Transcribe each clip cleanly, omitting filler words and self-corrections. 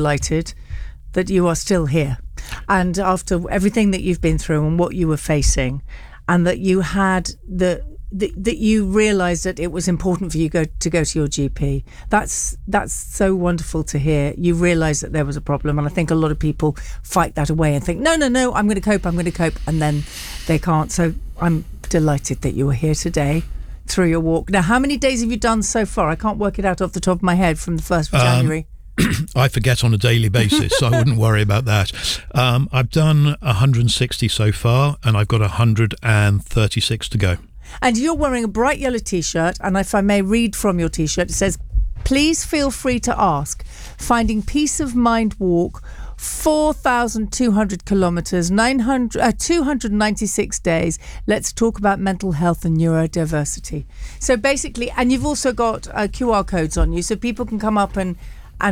delighted that you are still here. And after everything that you've been through and what you were facing, and that you had that you realised that it was important for you to go to your GP. That's so wonderful to hear. You realised that there was a problem, and I think a lot of people fight that away and think, no, I'm going to cope, and then they can't. So I'm delighted that you were here today through your walk. Now, how many days have you done so far? I can't work it out off the top of my head from the 1st of January. I forget on a daily basis, so I wouldn't worry about that. I've done 160 so far, and I've got 136 to go. And you're wearing a bright yellow T-shirt, and if I may read from your T-shirt, it says, "Please feel free to ask. Finding Peace of Mind Walk, 4,200 kilometres, 296 days. Let's talk about mental health and neurodiversity." So basically, and you've also got QR codes on you, so people can come up and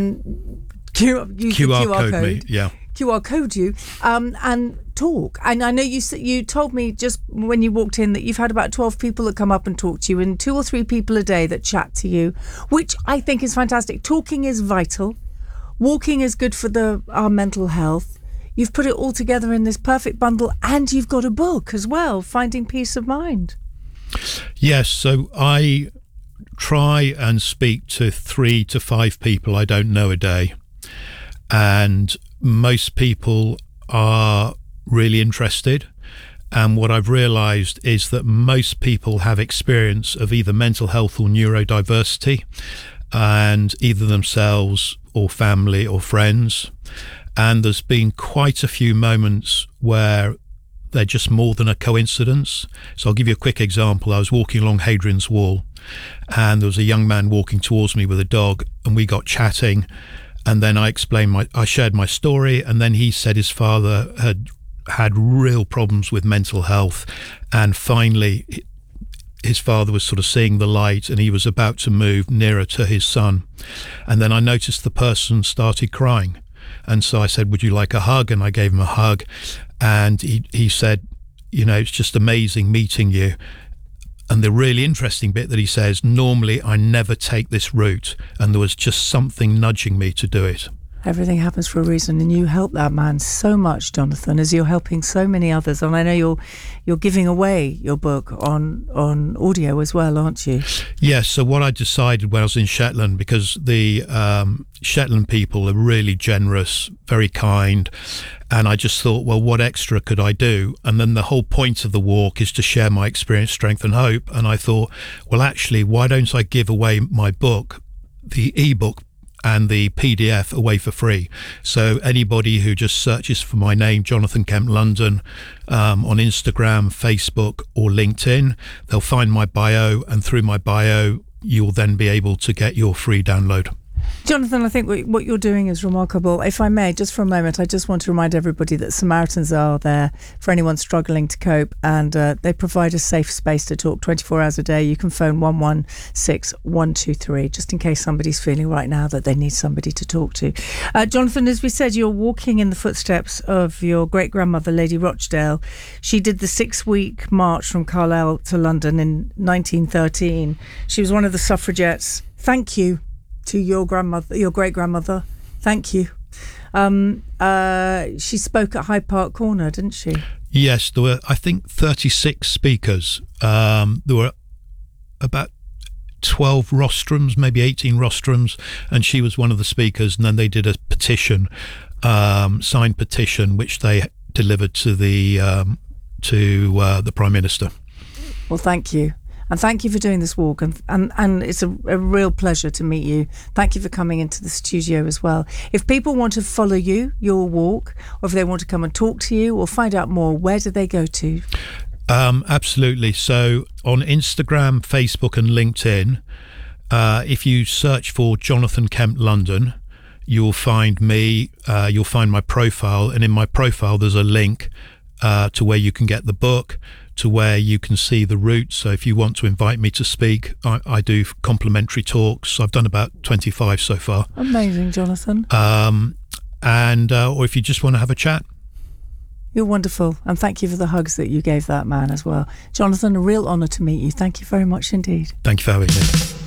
use the QR code. Me, yeah. QR code you and talk. And I know you told me just when you walked in that you've had about 12 people that come up and talk to you, and 2 or 3 people a day that chat to you, which I think is fantastic. Talking is vital. Walking is good for our mental health. You've put it all together in this perfect bundle, and you've got a book as well, Finding Peace of Mind. Yes, so I try and speak to 3 to 5 people I don't know a day, and most people are really interested. And what I've realised is that most people have experience of either mental health or neurodiversity, and either themselves or family or friends. And there's been quite a few moments where they're just more than a coincidence. So I'll give you a quick example. I was walking along Hadrian's Wall, and there was a young man walking towards me with a dog, and we got chatting. And then I shared my story, and then he said his father had real problems with mental health, and finally his father was sort of seeing the light, and he was about to move nearer to his son. And then I noticed the person started crying, and so I said, "Would you like a hug?" And I gave him a hug, and he said, "It's just amazing meeting you." And the really interesting bit that he says, "Normally I never take this route, and there was just something nudging me to do it." Everything happens for a reason, and you help that man so much, Jonathan, as you're helping so many others. And I know you're giving away your book on audio as well, aren't you? Yes. So what I decided when I was in Shetland, because the Shetland people are really generous, very kind, and I just thought, well, what extra could I do? And then the whole point of the walk is to share my experience, strength and hope. And I thought, well, actually, why don't I give away my book, the ebook and the PDF, away for free? So anybody who just searches for my name, Jonathan Kemp London, on Instagram, Facebook or LinkedIn, they'll find my bio, and through my bio you'll then be able to get your free download. Jonathan, I think what you're doing is remarkable. If I may, just for a moment, I just want to remind everybody that Samaritans are there for anyone struggling to cope, and they provide a safe space to talk 24 hours a day. You can phone 116 123 just in case somebody's feeling right now that they need somebody to talk to. Jonathan, as we said, you're walking in the footsteps of your great-grandmother, Lady Rochdale. She did the 6-week march from Carlisle to London in 1913. She was one of the suffragettes. Thank you to your grandmother, your great-grandmother. Thank you. She spoke at Hyde Park Corner, didn't she? Yes, there were, I think, 36 speakers. There were about 12 rostrums, maybe 18 rostrums, and she was one of the speakers. And then they did a petition, signed petition, which they delivered to the Prime Minister. Well, thank you. And thank you for doing this walk, and it's a real pleasure to meet you. Thank you for coming into the studio as well. If people want to follow you, your walk, or if they want to come and talk to you or find out more, where do they go to? Absolutely. So on Instagram, Facebook and LinkedIn, if you search for Jonathan Kemp London, you'll find me, you'll find my profile, and in my profile there's a link to where you can get the book, to where you can see the route. So if you want to invite me to speak, I do complimentary talks. I've done about 25 so far. Amazing, Jonathan. Or if you just want to have a chat. You're wonderful, and thank you for the hugs that you gave that man as well. Jonathan, a real honour to meet you. Thank you very much indeed. Thank you for having me.